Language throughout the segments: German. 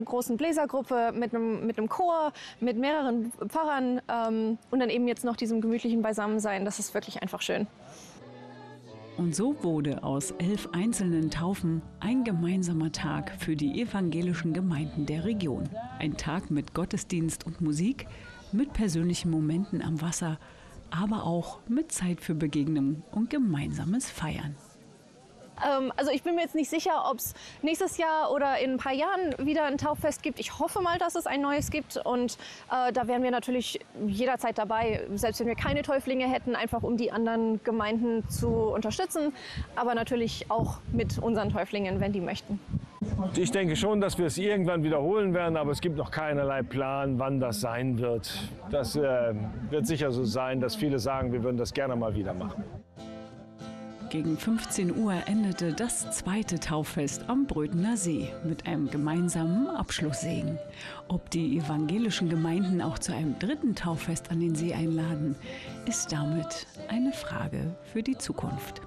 großen Bläsergruppe, mit einem Chor, mit mehreren Pfarrern und dann eben jetzt noch diesem gemütlichen Beisammensein. Das ist wirklich einfach schön. Und so wurde aus 11 einzelnen Taufen ein gemeinsamer Tag für die evangelischen Gemeinden der Region. Ein Tag mit Gottesdienst und Musik, mit persönlichen Momenten am Wasser, aber auch mit Zeit für Begegnung und gemeinsames Feiern. Also ich bin mir jetzt nicht sicher, ob es nächstes Jahr oder in ein paar Jahren wieder ein Tauffest gibt. Ich hoffe mal, dass es ein neues gibt und da wären wir natürlich jederzeit dabei, selbst wenn wir keine Täuflinge hätten, einfach um die anderen Gemeinden zu unterstützen, aber natürlich auch mit unseren Täuflingen, wenn die möchten. Ich denke schon, dass wir es irgendwann wiederholen werden, aber es gibt noch keinerlei Plan, wann das sein wird. Das wird sicher so sein, dass viele sagen, wir würden das gerne mal wieder machen. Gegen 15 Uhr endete das zweite Tauffest am Bröthener See mit einem gemeinsamen Abschlusssegen. Ob die evangelischen Gemeinden auch zu einem dritten Tauffest an den See einladen, ist damit eine Frage für die Zukunft.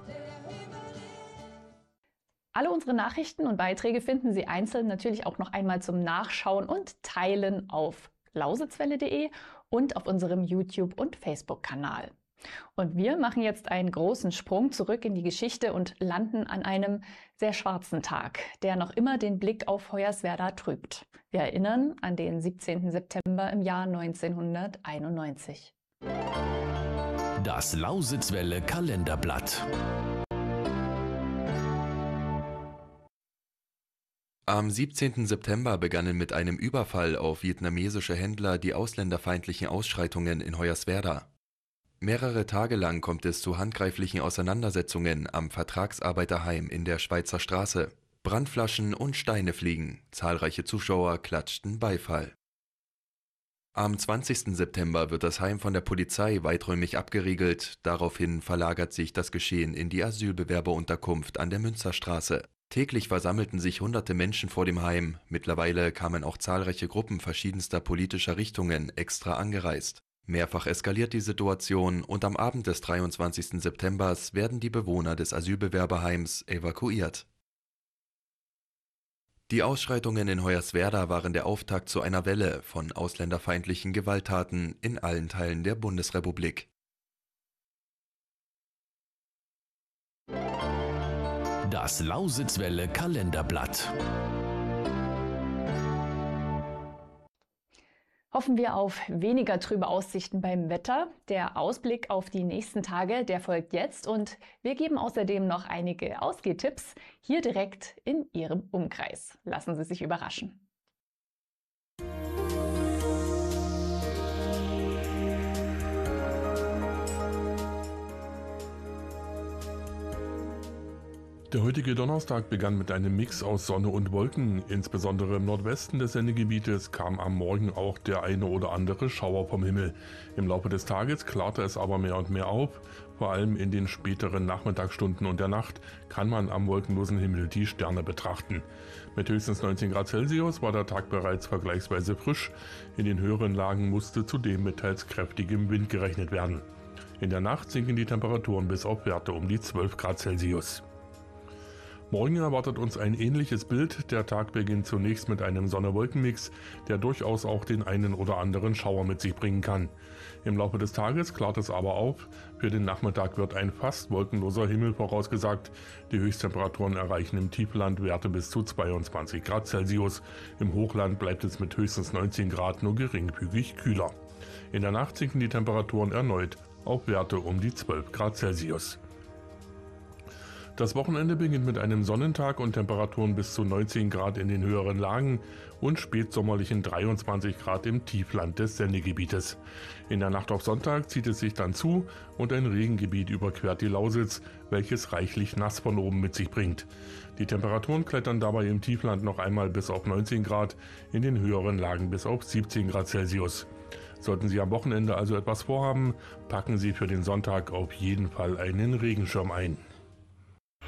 Alle unsere Nachrichten und Beiträge finden Sie einzeln natürlich auch noch einmal zum Nachschauen und Teilen auf lausitzwelle.de und auf unserem YouTube- und Facebook-Kanal. Und wir machen jetzt einen großen Sprung zurück in die Geschichte und landen an einem sehr schwarzen Tag, der noch immer den Blick auf Hoyerswerda trübt. Wir erinnern an den 17. September im Jahr 1991. Das Lausitzwelle Kalenderblatt. Am 17. September begannen mit einem Überfall auf vietnamesische Händler die ausländerfeindlichen Ausschreitungen in Hoyerswerda. Mehrere Tage lang kommt es zu handgreiflichen Auseinandersetzungen am Vertragsarbeiterheim in der Schweizer Straße. Brandflaschen und Steine fliegen, zahlreiche Zuschauer klatschten Beifall. Am 20. September wird das Heim von der Polizei weiträumig abgeriegelt, daraufhin verlagert sich das Geschehen in die Asylbewerberunterkunft an der Münzerstraße. Täglich versammelten sich hunderte Menschen vor dem Heim, mittlerweile kamen auch zahlreiche Gruppen verschiedenster politischer Richtungen extra angereist. Mehrfach eskaliert die Situation und am Abend des 23. September werden die Bewohner des Asylbewerberheims evakuiert. Die Ausschreitungen in Hoyerswerda waren der Auftakt zu einer Welle von ausländerfeindlichen Gewalttaten in allen Teilen der Bundesrepublik. Das Lausitzwelle Kalenderblatt. Hoffen wir auf weniger trübe Aussichten beim Wetter. Der Ausblick auf die nächsten Tage, der folgt jetzt und wir geben außerdem noch einige Ausgehtipps hier direkt in Ihrem Umkreis. Lassen Sie sich überraschen. Der heutige Donnerstag begann mit einem Mix aus Sonne und Wolken. Insbesondere im Nordwesten des Sendegebietes kam am Morgen auch der eine oder andere Schauer vom Himmel. Im Laufe des Tages klarte es aber mehr und mehr auf. Vor allem in den späteren Nachmittagsstunden und der Nacht kann man am wolkenlosen Himmel die Sterne betrachten. Mit höchstens 19 Grad Celsius war der Tag bereits vergleichsweise frisch. In den höheren Lagen musste zudem mit teils kräftigem Wind gerechnet werden. In der Nacht sinken die Temperaturen bis auf Werte um die 12 Grad Celsius. Morgen erwartet uns ein ähnliches Bild. Der Tag beginnt zunächst mit einem Sonne-Wolken-Mix, der durchaus auch den einen oder anderen Schauer mit sich bringen kann. Im Laufe des Tages klart es aber auf. Für den Nachmittag wird ein fast wolkenloser Himmel vorausgesagt. Die Höchsttemperaturen erreichen im Tiefland Werte bis zu 22 Grad Celsius. Im Hochland bleibt es mit höchstens 19 Grad nur geringfügig kühler. In der Nacht sinken die Temperaturen erneut auf Werte um die 12 Grad Celsius. Das Wochenende beginnt mit einem Sonnentag und Temperaturen bis zu 19 Grad in den höheren Lagen und spätsommerlichen 23 Grad im Tiefland des Sendegebietes. In der Nacht auf Sonntag zieht es sich dann zu und ein Regengebiet überquert die Lausitz, welches reichlich Nass von oben mit sich bringt. Die Temperaturen klettern dabei im Tiefland noch einmal bis auf 19 Grad, in den höheren Lagen bis auf 17 Grad Celsius. Sollten Sie am Wochenende also etwas vorhaben, packen Sie für den Sonntag auf jeden Fall einen Regenschirm ein.